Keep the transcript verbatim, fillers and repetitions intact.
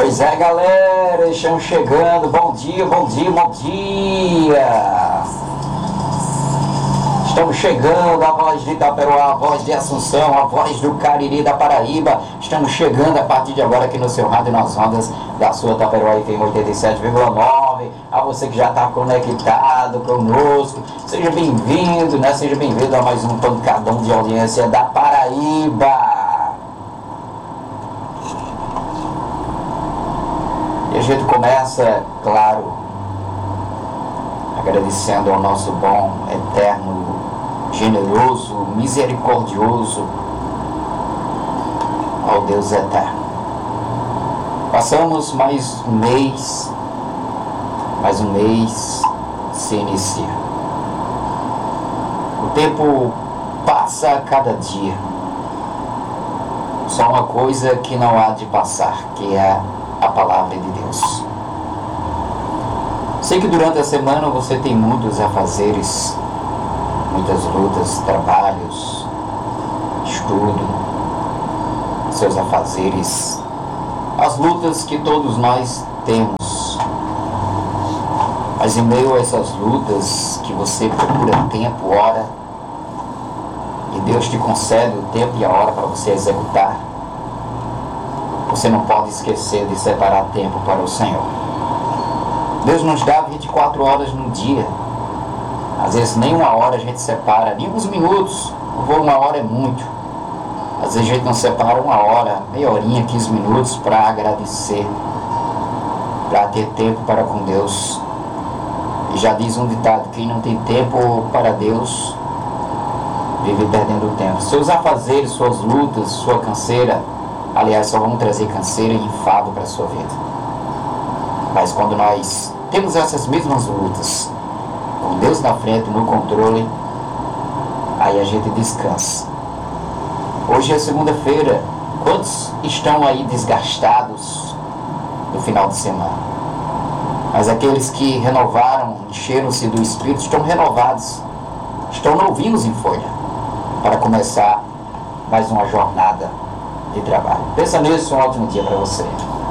Pois é, galera, estamos chegando. Bom dia, bom dia, bom dia. Estamos chegando, a voz de Itaperuá, a voz de Assunção, a voz do Cariri da Paraíba. Estamos chegando a partir de agora aqui no seu rádio, nas ondas da sua Itaperuá F M oitenta e sete vírgula nove. A você que já está conectado conosco, seja bem-vindo, né? Seja bem-vindo a mais um pancadão de audiência da Paraíba. E a gente começa, claro, agradecendo ao nosso bom, eterno, generoso, misericordioso, ao Deus eterno. Passamos mais um mês, mais um mês se inicia. O tempo passa a cada dia. Só uma coisa que não há de passar, que é a palavra de Deus. Sei que durante a semana você tem muitos afazeres, muitas lutas, trabalhos, estudo, seus afazeres, as lutas que todos nós temos. Mas em meio a essas lutas que você procura tempo, hora, e Deus te concede o tempo e a hora para você executar, você não pode esquecer de separar tempo para o Senhor. Deus nos dá vinte e quatro horas no dia. Às vezes nem uma hora a gente separa, nem uns minutos. Eu vou uma hora é muito. Às vezes a gente não separa uma hora, meia horinha, quinze minutos para agradecer, para ter tempo para com Deus. E já diz um ditado: quem não tem tempo para Deus vive perdendo tempo. Seus afazeres, suas lutas, sua canseira, aliás, só vão trazer canseira e enfado para a sua vida. Mas quando nós temos essas mesmas lutas, com Deus na frente, no controle, aí a gente descansa. Hoje é segunda-feira. Quantos estão aí desgastados no final de semana? Mas aqueles que renovaram, encheram-se do Espírito, estão renovados, estão novinhos em folha, para começar mais uma jornada de trabalho. Pensa nisso, um ótimo dia para você.